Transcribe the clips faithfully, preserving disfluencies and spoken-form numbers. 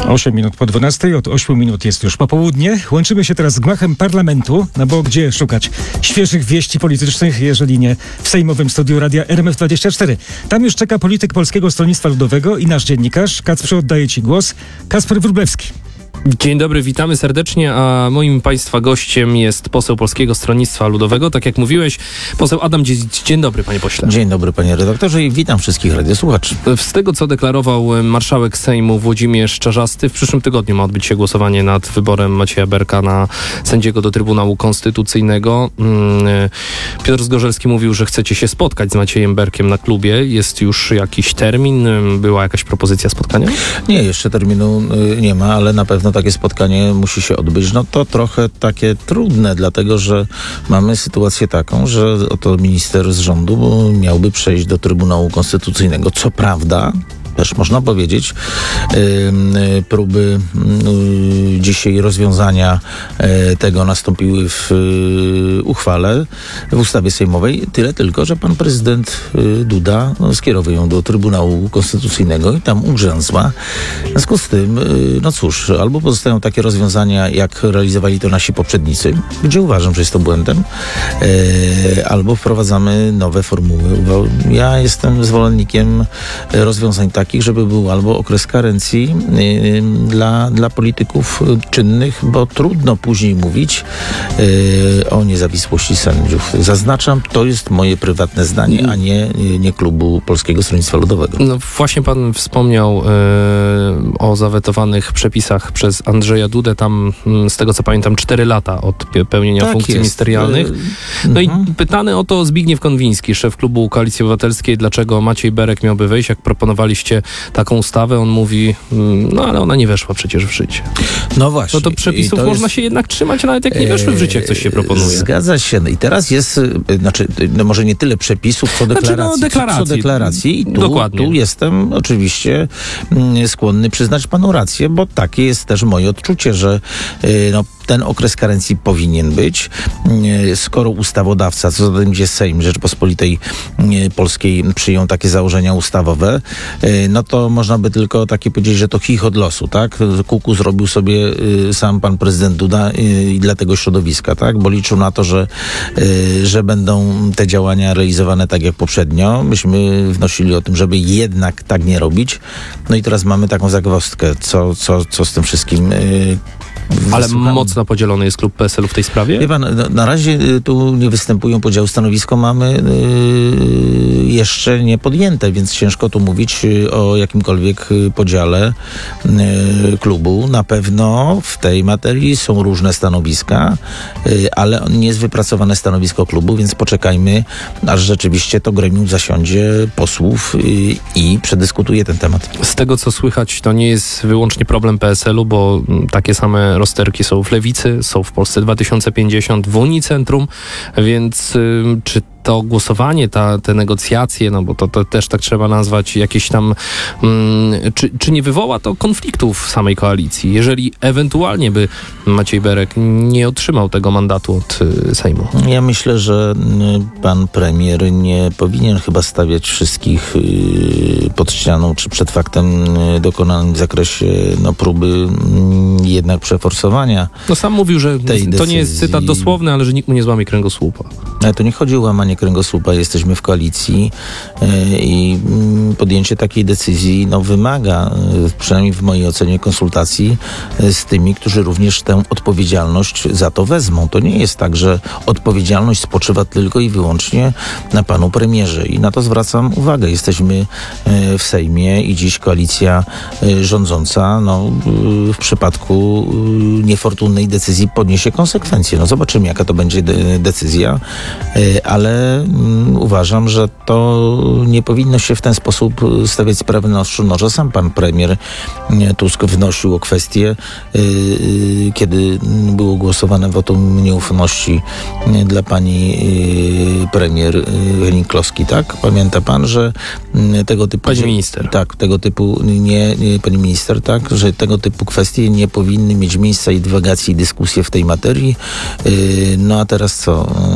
osiem minut po dwunastej, od ośmiu minut jest już popołudnie. Łączymy się teraz z gmachem parlamentu, no bo gdzie szukać świeżych wieści politycznych, jeżeli nie w sejmowym studiu radia R M F dwadzieścia cztery. Tam już czeka polityk Polskiego Stronnictwa Ludowego i nasz dziennikarz. Kacprze, oddaję Ci głos. Kacper Wróblewski. Dzień dobry, witamy serdecznie, a moim Państwa gościem jest poseł Polskiego Stronnictwa Ludowego, tak jak mówiłeś, poseł Adam Dziedzic. Dzień dobry, panie pośle. Dzień dobry, panie redaktorze, i witam wszystkich radiosłuchaczy. Z tego, co deklarował marszałek Sejmu Włodzimierz Czarzasty, w przyszłym tygodniu ma odbyć się głosowanie nad wyborem Macieja Berka na sędziego do Trybunału Konstytucyjnego. Piotr Zgorzelski mówił, że chcecie się spotkać z Maciejem Berkiem na klubie. Jest już jakiś termin? Była jakaś propozycja spotkania? Nie, jeszcze terminu nie ma, ale na pewno takie spotkanie musi się odbyć. No to trochę takie trudne, dlatego że mamy sytuację taką, że oto minister z rządu miałby przejść do Trybunału Konstytucyjnego. Co prawda, też można powiedzieć, yy, próby yy, dzisiaj rozwiązania yy, tego nastąpiły w yy, uchwale, w ustawie sejmowej. Tyle tylko, że pan prezydent yy, Duda no, skierował ją do Trybunału Konstytucyjnego i tam ugrzęzła. W związku z tym, yy, no cóż, albo pozostają takie rozwiązania, jak realizowali to nasi poprzednicy, gdzie uważam, że jest to błędem, yy, albo wprowadzamy nowe formuły. Ja jestem zwolennikiem rozwiązań takich, takich, żeby był albo okres karencji yy, dla, dla polityków czynnych, bo trudno później mówić yy, o niezawisłości sędziów. Zaznaczam, to jest moje prywatne zdanie, a nie, nie klubu Polskiego Stronnictwa Ludowego. No właśnie pan wspomniał yy, o zawetowanych przepisach przez Andrzeja Dudę. Tam, yy, z tego co pamiętam, cztery lata od pełnienia tak funkcji jest. ministerialnych. No yy, i uh-huh. pytany o to Zbigniew Konwiński, szef klubu Koalicji Obywatelskiej, dlaczego Maciej Berek miałby wejść, jak proponowaliście taką ustawę, on mówi, no ale ona nie weszła przecież w życie. No właśnie. No to przepisów to można jest... się jednak trzymać, nawet jak nie weszły w życie, jak coś się proponuje. Zgadza się. No i teraz jest, znaczy, no może nie tyle przepisów, co deklaracji. Znaczy, no, deklaracji. Co deklaracji. I tu, Dokładnie. tu jestem oczywiście skłonny przyznać panu rację, bo takie jest też moje odczucie, że no, ten okres karencji powinien być. Skoro ustawodawca, co za tym idzie Sejm Rzeczypospolitej Polskiej, przyjął takie założenia ustawowe, no to można by tylko takie powiedzieć, że to chichot losu, tak? Kuku zrobił sobie sam pan prezydent Duda i dla tego środowiska, tak? Bo liczył na to, że, że będą te działania realizowane tak jak poprzednio. Myśmy wnosili o tym, żeby jednak tak nie robić. No i teraz mamy taką zagwozdkę, co, co, co z tym wszystkim Ale mocno podzielony jest klub P S L-u w tej sprawie? Wie pan, no, na razie y, tu nie występują podziały. Stanowisko mamy y, jeszcze nie podjęte, więc ciężko tu mówić y, o jakimkolwiek y, podziale y, klubu. Na pewno w tej materii są różne stanowiska, y, ale nie jest wypracowane stanowisko klubu, więc poczekajmy, aż rzeczywiście to gremium zasiądzie posłów y, i przedyskutuje ten temat. Z tego, co słychać, to nie jest wyłącznie problem P S L-u, bo m, takie same rozterki są w Lewicy, są w Polsce dwa tysiące pięćdziesiąt, w Unii Centrum, więc y, czy to głosowanie, ta, te negocjacje, no bo to, to też tak trzeba nazwać, jakieś tam, mm, czy, czy nie wywoła to konfliktów w samej koalicji, jeżeli ewentualnie by Maciej Berek nie otrzymał tego mandatu od y, Sejmu? Ja myślę, że y, pan premier nie powinien chyba stawiać wszystkich y, pod ścianą, czy przed faktem y, dokonanym w zakresie no, próby y, jednak przeforsowania. No sam mówił, że tej to decyzji. nie jest cytat dosłowny, ale że nikt mu nie złamie kręgosłupa. Ale to nie chodzi o łamanie kręgosłupa, jesteśmy w koalicji yy, i yy, podjęcie takiej decyzji no, wymaga, yy, przynajmniej w mojej ocenie, konsultacji yy, z tymi, którzy również tę odpowiedzialność za to wezmą. To nie jest tak, że odpowiedzialność spoczywa tylko i wyłącznie na panu premierze i na to zwracam uwagę. Jesteśmy yy, w Sejmie i dziś koalicja yy, rządząca no, yy, w przypadku yy, niefortunnej decyzji podniesie konsekwencje. No zobaczymy, jaka to będzie de- decyzja, yy, ale Mm, uważam, że to nie powinno się w ten sposób stawiać sprawy na ostrzu noża. Sam pan premier Tusk wnosił o kwestię, yy, yy, kiedy było głosowane wotum nieufności yy, dla pani yy, premier yy, Henning-Kloski, tak? Pamięta pan, że yy, tego typu... Pani minister. Tak, tego typu, nie, nie pani minister, tak? Że tego typu kwestie nie powinny mieć miejsca i dywagacji i dyskusje w tej materii. Yy, no a teraz co? Yy,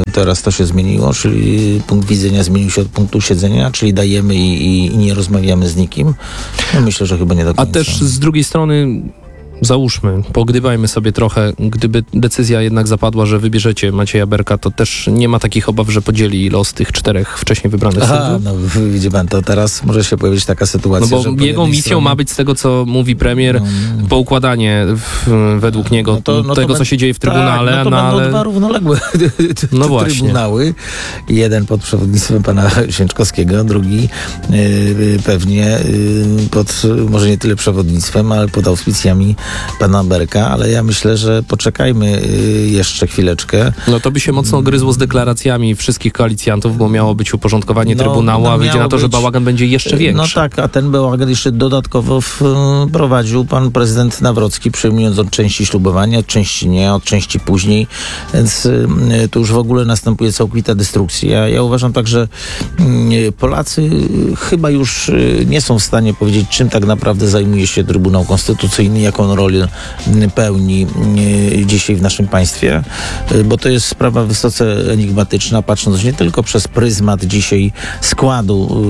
teraz to się zmieniło, czyli punkt widzenia zmienił się od punktu siedzenia, czyli dajemy i, i, i nie rozmawiamy z nikim. No myślę, że chyba nie do A końca. też z drugiej strony, załóżmy, pogdybajmy sobie trochę, gdyby decyzja jednak zapadła, że wybierzecie Macieja Berka, to też nie ma takich obaw, że podzieli los tych czterech wcześniej wybranych Aha, sędziów? no widzi pan, to teraz może się pojawić taka sytuacja, No że bo po jego jednej misją stronie- ma być, z tego co mówi premier, No, poukładanie w, według niego no to- no to tego, co bę- się dzieje w Trybunale, tak, no to no będą ale... dwa równoległe No właśnie. trybunały. Jeden pod przewodnictwem pana Święczkowskiego, drugi yy, pewnie yy, pod, może nie tyle przewodnictwem, ale pod auspicjami pana Berka, ale ja myślę, że poczekajmy yy, jeszcze chwileczkę. No to by się mocno gryzło z deklaracjami wszystkich koalicjantów, bo miało być uporządkowanie No, Trybunału, no a wyjdzie miało na to, że być- bałagan będzie jeszcze większy. No tak, a ten bałagan jeszcze dodatkowo wprowadził pan prezydent Nawrocki, przyjmując od części ślubowania, od części nie, od części później, więc y, tu już w ogóle następuje całkowita destrukcja. Ja uważam tak, że y, Polacy y, chyba już y, nie są w stanie powiedzieć, czym tak naprawdę zajmuje się Trybunał Konstytucyjny, jaką rolę y, pełni y, dzisiaj w naszym państwie, y, bo to jest sprawa wysoce enigmatyczna, patrząc nie tylko przez pryzmat dzisiaj składu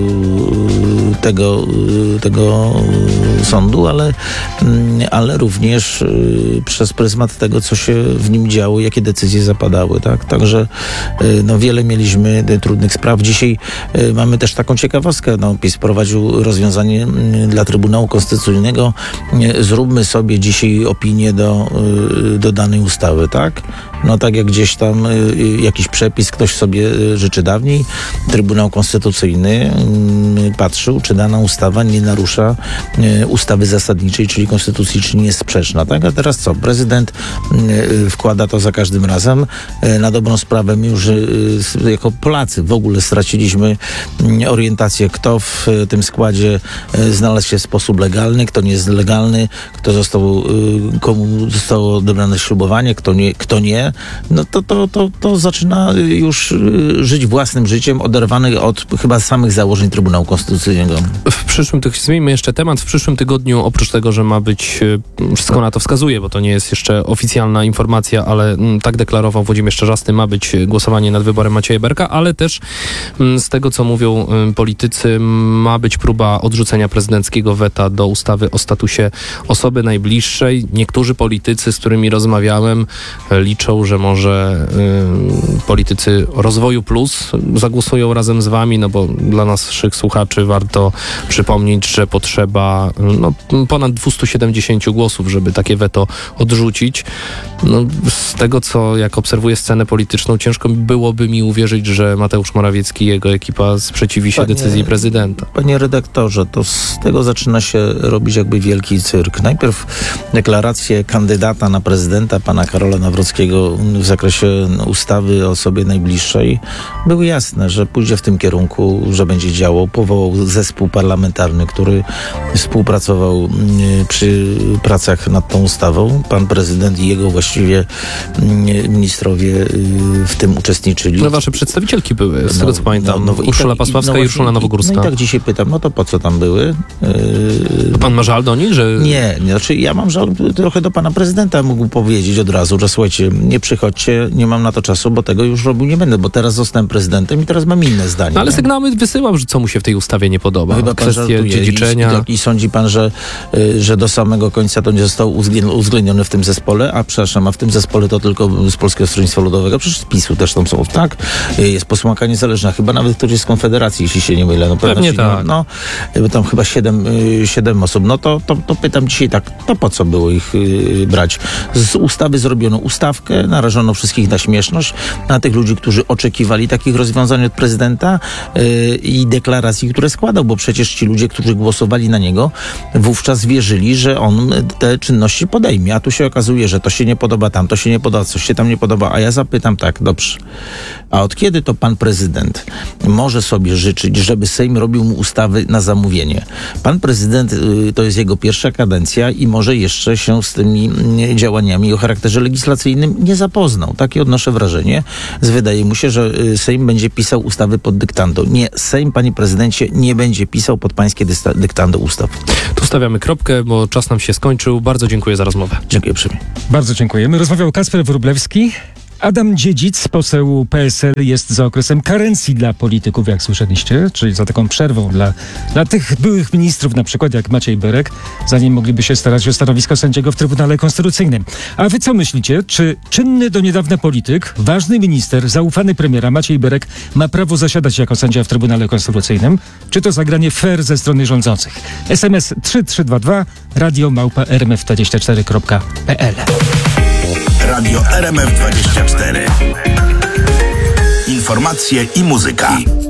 y, tego, y, tego y, sądu, ale, y, ale również y, przez pryzmat tego, co się w nim działo, jakie decyzje zapadały. Tak? Także y, no, wiele mieliśmy y, trudnych spraw. Dzisiaj y, mamy też taką ciekawostkę. No, PiS prowadził rozwiązanie y, dla Trybunału Konstytucyjnego. Y, zróbmy sobie dzisiaj opinię do, y, do danej ustawy. Tak? No tak jak gdzieś tam y, y, jakiś przepis ktoś sobie y, życzy dawniej, Trybunał Konstytucyjny y, patrzył, czy dana ustawa nie narusza y, ustawy zasadniczej, czyli konstytucji, czy nie jest sprzeczna. Tak? A teraz co? Prezydent y, wkłada to za każdym razem. Y, na dobrą sprawę my już y, jako Polacy w ogóle straciliśmy y, orientację, kto w y, tym składzie y, znalazł się w sposób legalny, kto nie jest legalny, kto został, y, komu zostało odebrane ślubowanie, kto nie, kto nie. No to, to, to, to zaczyna już y, żyć własnym życiem, oderwany od chyba samych założeń Trybunału Konstytucyjnego. W przyszłym tygodniu, zmieńmy jeszcze temat, w przyszłym tygodniu, oprócz tego, że ma być, e, wszystko na to wskazuje, bo to nie jest jeszcze oficjalna informacja, ale m, tak deklarował Włodzimierz Czarzasty, ma być głosowanie nad wyborem Macieja Berka, ale też m, z tego, co mówią m, politycy, ma być próba odrzucenia prezydenckiego weta do ustawy o statusie osoby najbliższej. Niektórzy politycy, z którymi rozmawiałem, e, liczą, że może y, politycy Rozwoju Plus zagłosują razem z wami, no bo dla naszych słuchaczy warto przypomnieć, że potrzeba no, ponad dwieście siedemdziesiąt głosów, żeby takie weto odrzucić. No, z tego, co jak obserwuję scenę polityczną, ciężko byłoby mi uwierzyć, że Mateusz Morawiecki i jego ekipa sprzeciwi się Panie- decyzji prezydenta. Panie redaktorze, to z tego zaczyna się robić jakby wielki cyrk. Najpierw deklaracje kandydata na prezydenta, pana Karola Nawrockiego w zakresie ustawy o osobie najbliższej były jasne, że pójdzie w tym kierunku, że będzie działał. Powołał zespół parlamentarny, który współpracował mm, przy pracach nad tą ustawą. Pan prezydent i jego właściwie mm, ministrowie y, w tym uczestniczyli. No wasze przedstawicielki były, z tego co pamiętam. no, no, i Urszula tak- Pasławska i, no Urszula właśnie, Nowogórska. No i tak dzisiaj pytam, no to po co tam były? Yy, Pan ma żal do nich, że... nie, nie, znaczy ja mam żal trochę do pana prezydenta, mógł powiedzieć od razu, że słuchajcie, nie przychodźcie, nie mam na to czasu, bo tego już robił nie będę, bo teraz zostałem prezydentem i teraz mam inne zdanie. No ale nie? sygnały wysyłał, że co mu się w tej ustawie nie podoba. Chyba pan Kwestie żartuje. dziedziczenia. I, i, I sądzi pan, że, y, że do samego końca to nie zostało uwzględnione, uwzględnione w tym zespole, a przepraszam, a w tym zespole to tylko z Polskiego Stronnictwa Ludowego, przecież z PiSu też tam są, tak? Y, Jest posłanka niezależna, chyba nawet ktoś jest z Konfederacji, jeśli się nie mylę. No, Pewnie się tak. Nie, no, y, tam chyba siedem, y, siedem osób. No to, to, to pytam dzisiaj tak, to po co było ich y, brać? Z ustawy zrobiono ustawkę, narażono wszystkich na śmieszność, na tych ludzi, którzy oczekiwali takich rozwiązań od prezydenta yy, i deklaracji, które składał, bo przecież ci ludzie, którzy głosowali na niego, wówczas wierzyli, że on te czynności podejmie, a tu się okazuje, że to się nie podoba tam, to się nie podoba, coś się tam nie podoba, a ja zapytam tak, dobrze, a od kiedy to pan prezydent może sobie życzyć, żeby Sejm robił mu ustawy na zamówienie? Pan prezydent, yy, to jest jego pierwsza kadencja i może jeszcze się z tymi yy, działaniami o charakterze legislacyjnym nie zapoznał. Takie odnoszę wrażenie. Wydaje mu się, że y, Sejm będzie pisał ustawy pod dyktando. Nie, Sejm, panie prezydencie, nie będzie pisał pod pańskie dysta- dyktando ustaw. Tu stawiamy kropkę, bo czas nam się skończył. Bardzo dziękuję za rozmowę. Dziękuję uprzejmie. Bardzo dziękujemy. Rozmawiał Kacper Wróblewski. Adam Dziedzic, poseł P S L, jest za okresem karencji dla polityków, jak słyszeliście, czyli za taką przerwą dla, dla tych byłych ministrów, na przykład jak Maciej Berek, zanim mogliby się starać o stanowisko sędziego w Trybunale Konstytucyjnym. A wy co myślicie? Czy czynny do niedawna polityk, ważny minister, zaufany premiera Maciej Berek ma prawo zasiadać jako sędzia w Trybunale Konstytucyjnym? Czy to zagranie fair ze strony rządzących? S M S trzy trzy dwa dwa, radio małpa r m f dwadzieścia cztery kropka p l. Radio R M F dwadzieścia cztery. Informacje i muzyka.